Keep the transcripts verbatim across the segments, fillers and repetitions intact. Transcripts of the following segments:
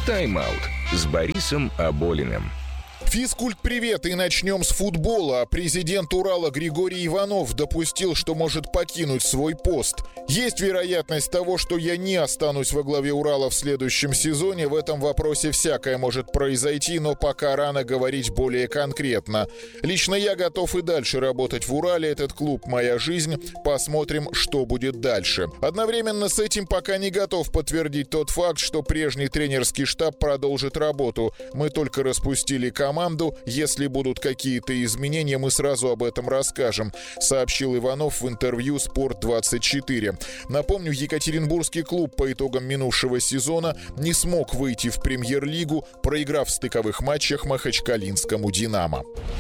Тайм-аут с Борисом Аболиным. Физкульт-привет, и начнем с футбола. Президент Урала Григорий Иванов допустил, что может покинуть свой пост. Есть вероятность того, что я не останусь во главе Урала в следующем сезоне. В этом вопросе всякое может произойти, но пока рано говорить более конкретно. Лично я готов и дальше работать в Урале. Этот клуб — моя жизнь. Посмотрим, что будет дальше. Одновременно с этим пока не готов подтвердить тот факт, что прежний тренерский штаб продолжит работу. Мы только распустили команду. Если будут какие-то изменения, мы сразу об этом расскажем, сообщил Иванов в интервью «Спорт двадцать четыре». Напомню, екатеринбургский клуб по итогам минувшего сезона не смог выйти в премьер-лигу, проиграв в стыковых матчах махачкалинскому «Динамо».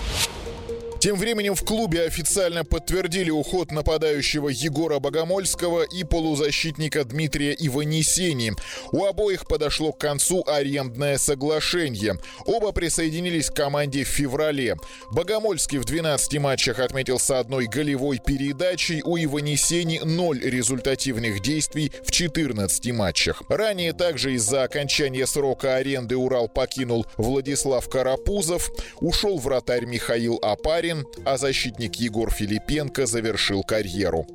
Тем временем в клубе официально подтвердили уход нападающего Егора Богомольского и полузащитника Дмитрия Иванесени. У обоих подошло к концу арендное соглашение. Оба присоединились к команде в феврале. Богомольский в двенадцати матчах отметился одной голевой передачей, у Иванесени ноль результативных действий в четырнадцати матчах. Ранее также из-за окончания срока аренды Урал покинул Владислав Карапузов, ушел вратарь Михаил Апарин, а защитник Егор Филипенко завершил карьеру.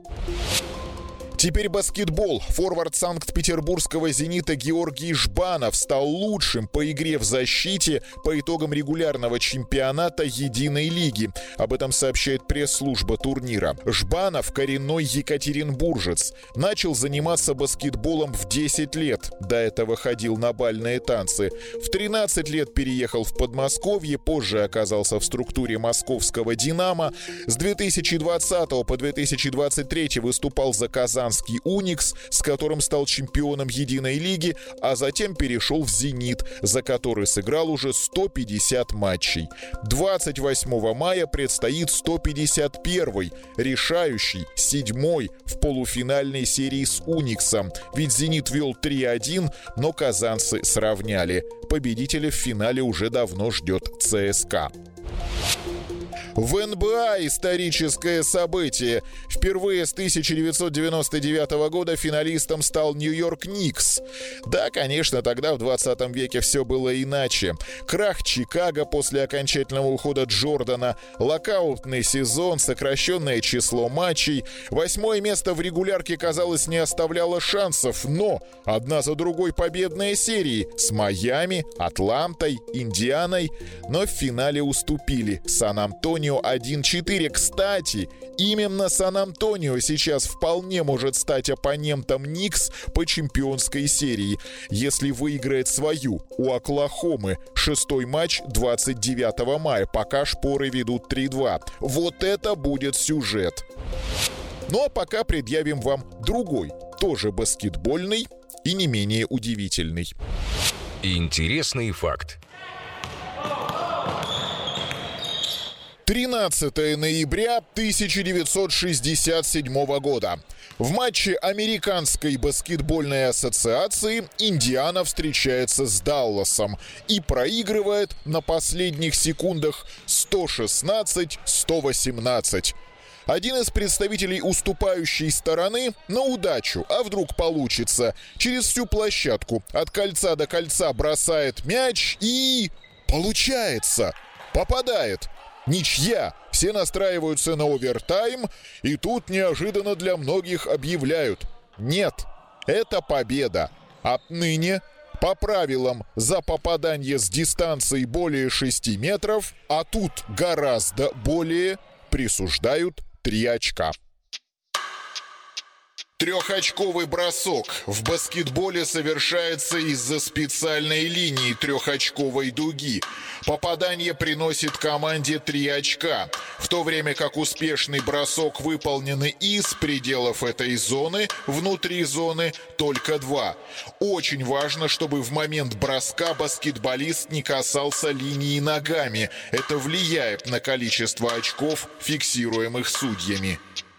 Теперь баскетбол. Форвард санкт-петербургского «Зенита» Георгий Жбанов стал лучшим по игре в защите по итогам регулярного чемпионата Единой лиги. Об этом сообщает пресс-служба турнира. Жбанов — коренной екатеринбуржец. Начал заниматься баскетболом в десять лет. До этого ходил на бальные танцы. В тринадцать лет переехал в Подмосковье, позже оказался в структуре московского «Динамо». С две тысячи двадцатого по две тысячи двадцать третий выступал за Казань «Уникс», с которым стал чемпионом Единой лиги, а затем перешел в «Зенит», за который сыграл уже сто пятьдесят матчей. двадцать восьмого мая предстоит сто пятьдесят первый, решающий, седьмой в полуфинальной серии с «Униксом». Ведь «Зенит» вел три один, но казанцы сравняли. Победителя в финале уже давно ждет ЦСКА. В эн бэ а историческое событие. Впервые с тысяча девятьсот девяносто девятого года финалистом стал Нью-Йорк Никс. Да, конечно, тогда в двадцатом веке все было иначе. Крах Чикаго после окончательного ухода Джордана, локаутный сезон, сокращенное число матчей. Восьмое место в регулярке, казалось, не оставляло шансов, но одна за другой победные серии с Майами, Атлантой, Индианой. Но в финале уступили Сан-Антонио один четыре. Кстати, именно Сан-Антонио сейчас вполне может стать оппонентом Никс по чемпионской серии, если выиграет свою у Оклахомы. Шестой матч двадцать девятого мая. Пока шпоры ведут три два. Вот это будет сюжет. Ну а пока предъявим вам другой, тоже баскетбольный и не менее удивительный. Интересный факт. тринадцатого ноября тысяча девятьсот шестьдесят седьмого года. В матче Американской баскетбольной ассоциации Индиана встречается с Далласом и проигрывает на последних секундах сто шестнадцать — сто восемнадцать. Один из представителей уступающей стороны на удачу, а вдруг получится, через всю площадку от кольца до кольца бросает мяч и... получается! Попадает! Ничья! Все настраиваются на овертайм, и тут неожиданно для многих объявляют: нет, это победа. Отныне по правилам за попадание с дистанции более шести метров, а тут гораздо более, присуждают три очка. Трехочковый бросок в баскетболе совершается из-за специальной линии трехочковой дуги. Попадание приносит команде три очка, в то время как успешный бросок, выполненный из пределов этой зоны, внутри зоны только два. Очень важно, чтобы в момент броска баскетболист не касался линии ногами. Это влияет на количество очков, фиксируемых судьями.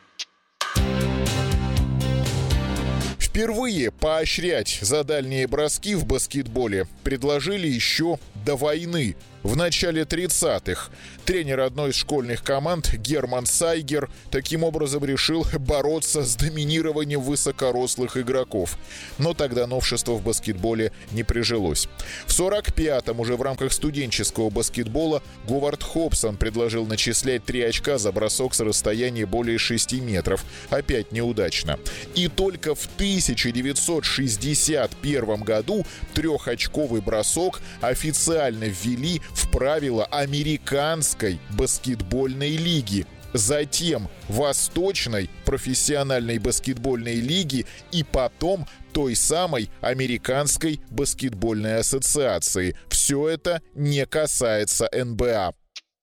Впервые поощрять за дальние броски в баскетболе предложили еще до войны. в начале тридцатых. Тренер одной из школьных команд Герман Сайгер таким образом решил бороться с доминированием высокорослых игроков. Но тогда новшество в баскетболе не прижилось. В сорок пятом уже в рамках студенческого баскетбола Говард Хобсон предложил начислять три очка за бросок с расстояния более шести метров. Опять неудачно. И только в тысяча девятьсот шестьдесят первом году трехочковый бросок официально ввели в правила американской баскетбольной лиги, затем Восточной профессиональной баскетбольной лиги и потом той самой Американской баскетбольной ассоциации. Все это не касается эн бэ а.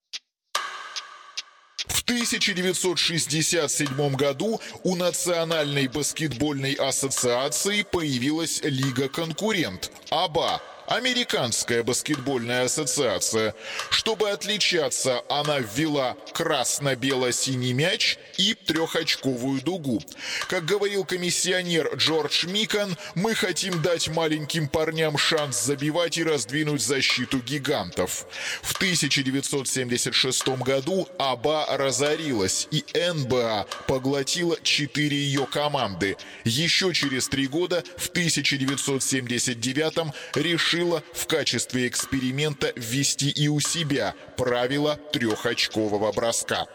В тысяча девятьсот шестьдесят седьмом году у Национальной баскетбольной ассоциации появилась лига-конкурент – а бэ а. Американская баскетбольная ассоциация. Чтобы отличаться, она ввела красно-бело-синий мяч и трехочковую дугу. Как говорил комиссионер Джордж Микон, мы хотим дать маленьким парням шанс забивать и раздвинуть защиту гигантов. В тысяча девятьсот семьдесят шестом году а бэ а разорилась, и эн бэ а поглотила четыре ее команды. Еще через три года, в тысяча девятьсот семьдесят девятом, решила в качестве эксперимента ввести и у себя правило трехочкового броска.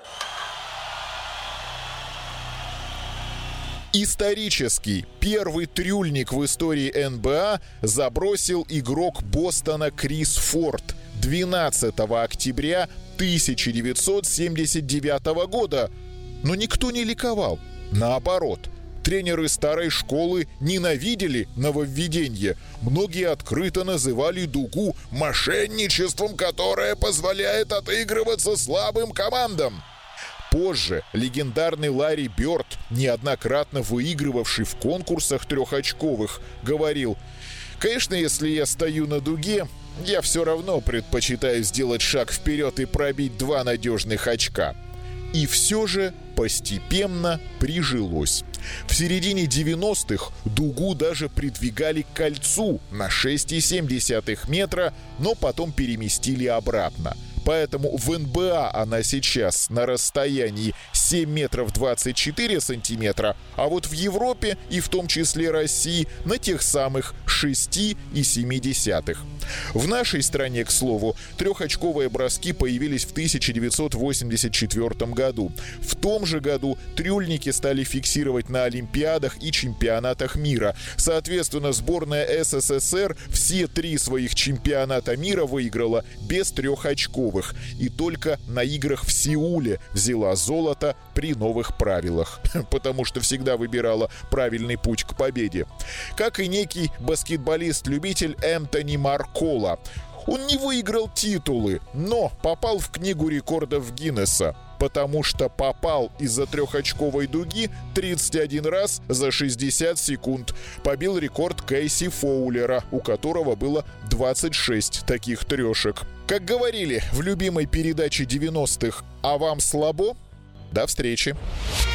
Исторически первый трюльник в истории эн бэ а забросил игрок Бостона Крис Форд двенадцатого октября тысяча девятьсот семьдесят девятого года. Но никто не ликовал. Наоборот. Тренеры старой школы ненавидели нововведение. Многие открыто называли дугу мошенничеством, которое позволяет отыгрываться слабым командам. Позже легендарный Ларри Бёрд, неоднократно выигрывавший в конкурсах трехочковых, говорил: «Конечно, если я стою на дуге, я все равно предпочитаю сделать шаг вперед и пробить два надежных очка». И все же постепенно прижилось. В середине девяностых дугу даже придвигали к кольцу на шесть целых семь десятых метра, но потом переместили обратно. Поэтому в эн бэ а она сейчас на расстоянии семь метров двадцать четыре сантиметра, а вот в Европе и в том числе России на тех самых шесть целых семь десятых. В нашей стране, к слову, трехочковые броски появились в тысяча девятьсот восемьдесят четвёртом году. В том же году трюльники стали фиксировать на Олимпиадах и чемпионатах мира. Соответственно, сборная эс эс эс эр все три своих чемпионата мира выиграла без трехочковых. И только на играх в Сеуле взяла золото при новых правилах. Потому что всегда выбирала правильный путь к победе. Как и некий баскетболист-любитель Энтони Маркола. Он не выиграл титулы, но попал в книгу рекордов Гиннесса, потому что попал из-за трехочковой дуги тридцать один раз за шестьдесят секунд. Побил рекорд Кейси Фоулера, у которого было двадцать шесть таких трешек. Как говорили в любимой передаче девяностых: «А вам слабо?» До встречи!